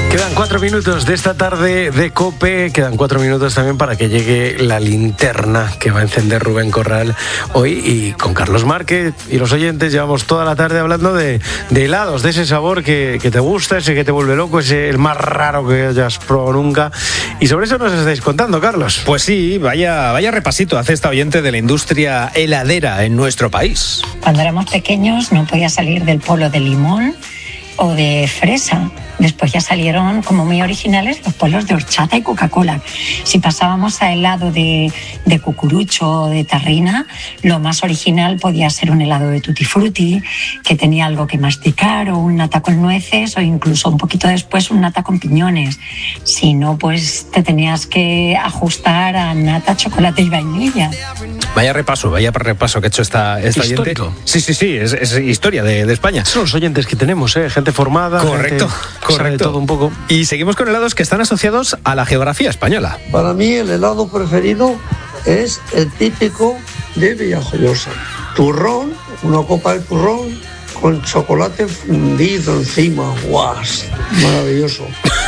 Quedan 4 minutos de esta tarde de COPE, quedan 4 minutos también para que llegue la linterna que va a encender Rubén Corral hoy, y con Carlos Márquez y los oyentes llevamos toda la tarde hablando de helados, de ese sabor que te gusta, ese que te vuelve loco, ese el más raro que hayas probado nunca, y sobre eso nos estáis contando, Carlos. Pues sí, vaya repasito hace esta oyente de la industria heladera en nuestro país. Cuando éramos pequeños no podía salir del polo de limón o de fresa. Después ya salieron como muy originales los polos de horchata y Coca-Cola. Si pasábamos a helado de cucurucho o de tarrina, lo más original podía ser un helado de tutti frutti, que tenía algo que masticar, o un nata con nueces, o incluso un poquito después un nata con piñones. Si no, pues te tenías que ajustar a nata, chocolate y vainilla. Vaya repaso que ha hecho esta Histórico. oyente. Sí, es historia de España. Son los oyentes que tenemos, gente formada. Correcto. Sabe todo un poco. Y seguimos con helados que están asociados a la geografía española. Para mí el helado preferido es el típico de Villajoyosa. Turrón, una copa de turrón con chocolate fundido encima. ¡Guas! Maravilloso.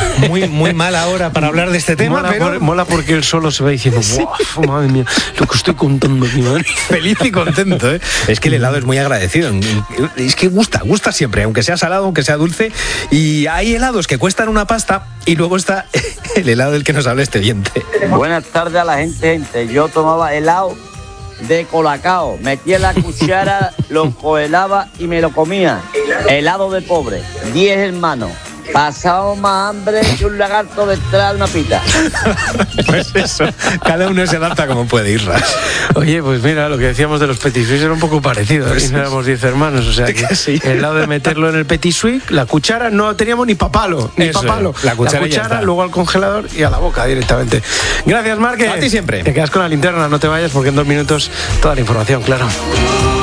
Muy mala hora para hablar de este tema, mola porque él solo se va diciendo, ¡guau! Madre mía, lo que estoy contando aquí, madre. Feliz y contento, ¿eh? Es que el helado es muy agradecido. Es que gusta siempre, aunque sea salado, aunque sea dulce. Y hay helados que cuestan una pasta, y luego está el helado del que nos habla este oyente. Buenas tardes a la gente. Yo tomaba helado de colacao, metía la cuchara, lo congelaba y me lo comía. Helado de pobre, 10 hermanos. Pasábamos más hambre que un lagarto detrás de una pita. Pues eso, cada uno se adapta como puede, Irra. Oye, pues mira, lo que decíamos de los petit suisse era un poco parecido. Pues éramos 10 hermanos, o sea que sí. El lado de meterlo en el petit suisse, la cuchara, no teníamos ni papalo. La cuchara luego al congelador y a la boca directamente. Gracias, Márquez. A ti siempre. Te quedas con la linterna, no te vayas porque en 2 minutos toda la información, claro.